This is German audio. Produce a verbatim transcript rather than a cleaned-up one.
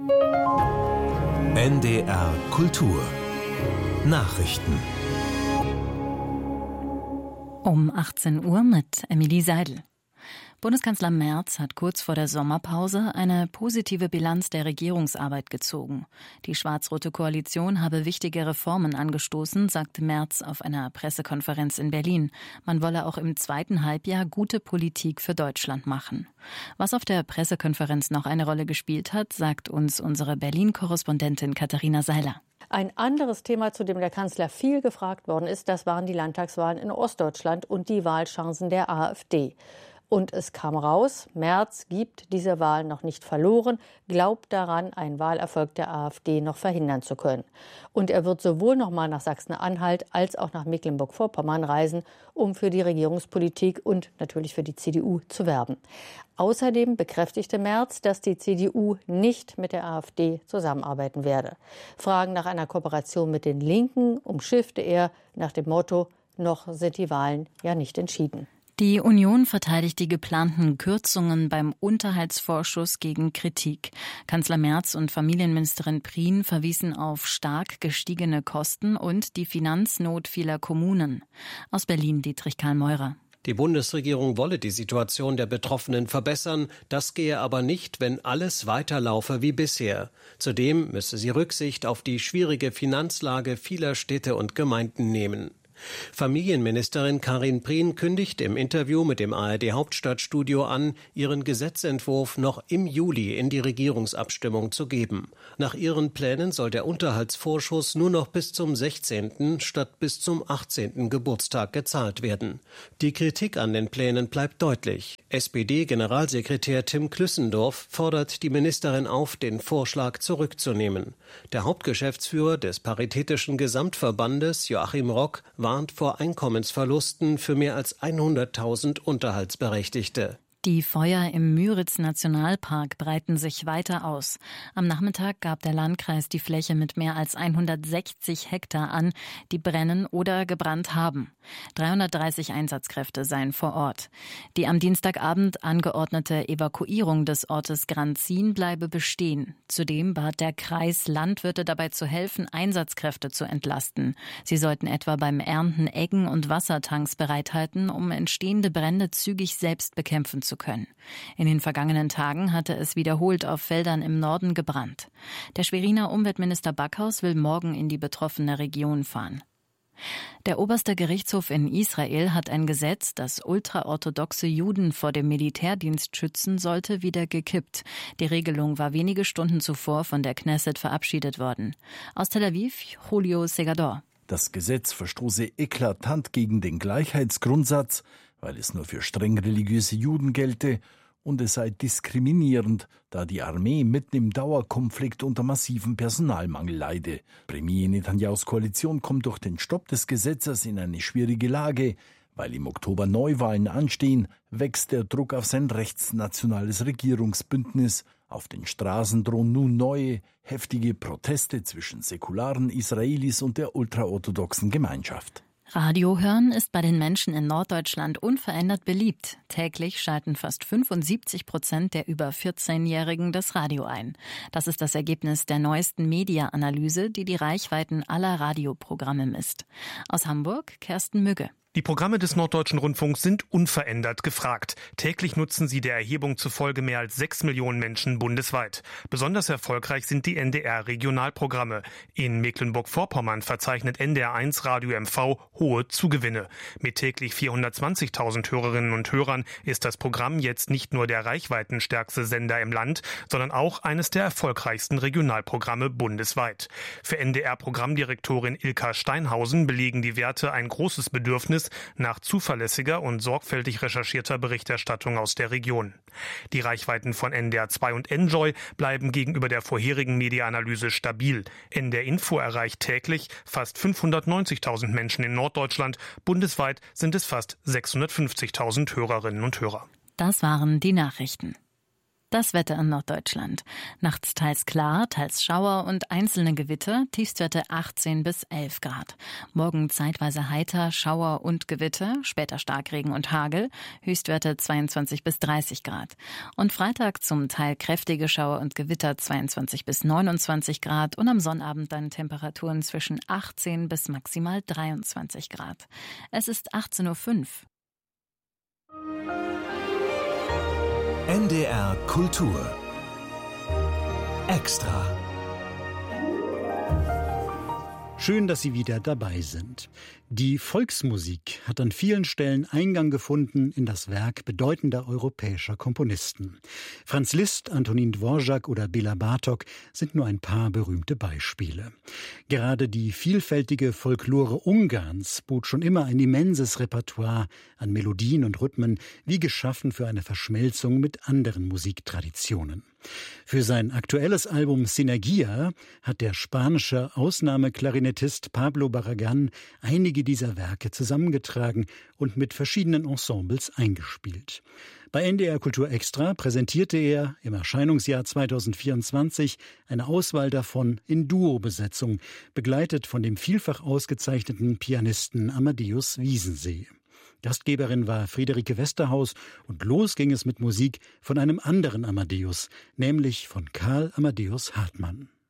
N D R Kultur Nachrichten um achtzehn Uhr mit Emilie Seidel. Bundeskanzler Merz hat kurz vor der Sommerpause eine positive Bilanz der Regierungsarbeit gezogen. Die schwarz-rote Koalition habe wichtige Reformen angestoßen, sagte Merz auf einer Pressekonferenz in Berlin. Man wolle auch im zweiten Halbjahr gute Politik für Deutschland machen. Was auf der Pressekonferenz noch eine Rolle gespielt hat, sagt uns unsere Berlin-Korrespondentin Katharina Seiler. Ein anderes Thema, zu dem der Kanzler viel gefragt worden ist, das waren die Landtagswahlen in Ostdeutschland und die Wahlchancen der AfD. Und es kam raus, Merz gibt diese Wahl noch nicht verloren, glaubt daran, einen Wahlerfolg der AfD noch verhindern zu können. Und er wird sowohl noch mal nach Sachsen-Anhalt als auch nach Mecklenburg-Vorpommern reisen, um für die Regierungspolitik und natürlich für die C D U zu werben. Außerdem bekräftigte Merz, dass die C D U nicht mit der AfD zusammenarbeiten werde. Fragen nach einer Kooperation mit den Linken umschiffte er nach dem Motto, noch sind die Wahlen ja nicht entschieden. Die Union verteidigt die geplanten Kürzungen beim Unterhaltsvorschuss gegen Kritik. Kanzler Merz und Familienministerin Prien verwiesen auf stark gestiegene Kosten und die Finanznot vieler Kommunen. Aus Berlin Dietrich Karl-Meurer. Die Bundesregierung wolle die Situation der Betroffenen verbessern. Das gehe aber nicht, wenn alles weiterlaufe wie bisher. Zudem müsse sie Rücksicht auf die schwierige Finanzlage vieler Städte und Gemeinden nehmen. Familienministerin Karin Prien kündigt im Interview mit dem A R D-Hauptstadtstudio an, ihren Gesetzentwurf noch im Juli in die Regierungsabstimmung zu geben. Nach ihren Plänen soll der Unterhaltsvorschuss nur noch bis zum sechzehnten statt bis zum achtzehnten Geburtstag gezahlt werden. Die Kritik an den Plänen bleibt deutlich. S P D-Generalsekretär Tim Klüssendorf fordert die Ministerin auf, den Vorschlag zurückzunehmen. Der Hauptgeschäftsführer des Paritätischen Gesamtverbandes, Joachim Rock, warnt vor Einkommensverlusten für mehr als hunderttausend Unterhaltsberechtigte. Die Feuer im Müritz-Nationalpark breiten sich weiter aus. Am Nachmittag gab der Landkreis die Fläche mit mehr als hundertsechzig Hektar an, die brennen oder gebrannt haben. dreihundertdreißig Einsatzkräfte seien vor Ort. Die am Dienstagabend angeordnete Evakuierung des Ortes Granzin bleibe bestehen. Zudem bat der Kreis Landwirte dabei zu helfen, Einsatzkräfte zu entlasten. Sie sollten etwa beim Ernten Eggen und Wassertanks bereithalten, um entstehende Brände zügig selbst bekämpfen zu können. In den vergangenen Tagen hatte es wiederholt auf Feldern im Norden gebrannt. Der Schweriner Umweltminister Backhaus will morgen in die betroffene Region fahren. Der oberste Gerichtshof in Israel hat ein Gesetz, das ultraorthodoxe Juden vor dem Militärdienst schützen sollte, wieder gekippt. Die Regelung war wenige Stunden zuvor von der Knesset verabschiedet worden. Aus Tel Aviv, Julio Segador. Das Gesetz verstoße eklatant gegen den Gleichheitsgrundsatz, weil es nur für streng religiöse Juden gelte, und es sei diskriminierend, da die Armee mitten im Dauerkonflikt unter massivem Personalmangel leide. Premier Netanyahus Koalition kommt durch den Stopp des Gesetzes in eine schwierige Lage. Weil im Oktober Neuwahlen anstehen, wächst der Druck auf sein rechtsnationales Regierungsbündnis. Auf den Straßen drohen nun neue, heftige Proteste zwischen säkularen Israelis und der ultraorthodoxen Gemeinschaft. Radio hören ist bei den Menschen in Norddeutschland unverändert beliebt. Täglich schalten fast fünfundsiebzig Prozent der über vierzehnjährigen das Radio ein. Das ist das Ergebnis der neuesten Media-Analyse, die die Reichweiten aller Radioprogramme misst. Aus Hamburg, Kersten Mügge. Die Programme des Norddeutschen Rundfunks sind unverändert gefragt. Täglich nutzen sie der Erhebung zufolge mehr als sechs Millionen Menschen bundesweit. Besonders erfolgreich sind die N D R-Regionalprogramme. In Mecklenburg-Vorpommern verzeichnet N D R eins Radio M V hohe Zugewinne. Mit täglich vierhundertzwanzigtausend Hörerinnen und Hörern ist das Programm jetzt nicht nur der reichweitenstärkste Sender im Land, sondern auch eines der erfolgreichsten Regionalprogramme bundesweit. Für N D R-Programmdirektorin Ilka Steinhausen belegen die Werte ein großes Bedürfnis nach zuverlässiger und sorgfältig recherchierter Berichterstattung aus der Region. Die Reichweiten von N D R zwei und Enjoy bleiben gegenüber der vorherigen Media-Analyse stabil. N D R Info erreicht täglich fast fünfhundertneunzigtausend Menschen in Norddeutschland. Bundesweit sind es fast sechshundertfünfzigtausend Hörerinnen und Hörer. Das waren die Nachrichten. Das Wetter in Norddeutschland. Nachts teils klar, teils Schauer und einzelne Gewitter, Tiefstwerte achtzehn bis elf Grad. Morgen zeitweise heiter, Schauer und Gewitter, später Starkregen und Hagel, Höchstwerte zweiundzwanzig bis dreißig Grad. Und Freitag zum Teil kräftige Schauer und Gewitter, zweiundzwanzig bis neunundzwanzig Grad und am Sonnabend dann Temperaturen zwischen achtzehn bis maximal dreiundzwanzig Grad. Es ist achtzehn Uhr fünf. N D R Kultur Extra. Schön, dass Sie wieder dabei sind. Die Volksmusik hat an vielen Stellen Eingang gefunden in das Werk bedeutender europäischer Komponisten. Franz Liszt, Antonin Dvorak oder Béla Bartók sind nur ein paar berühmte Beispiele. Gerade die vielfältige Folklore Ungarns bot schon immer ein immenses Repertoire an Melodien und Rhythmen, wie geschaffen für eine Verschmelzung mit anderen Musiktraditionen. Für sein aktuelles Album Sinergia hat der spanische Ausnahmeklarinettist Pablo Barragán einige dieser Werke zusammengetragen und mit verschiedenen Ensembles eingespielt. Bei N D R Kultur Extra präsentierte er im Erscheinungsjahr zweitausendvierundzwanzig eine Auswahl davon in Duo-Besetzung, begleitet von dem vielfach ausgezeichneten Pianisten Amadeus Wiesensee. Gastgeberin war Friederike Westerhaus und los ging es mit Musik von einem anderen Amadeus, nämlich von Karl Amadeus Hartmann.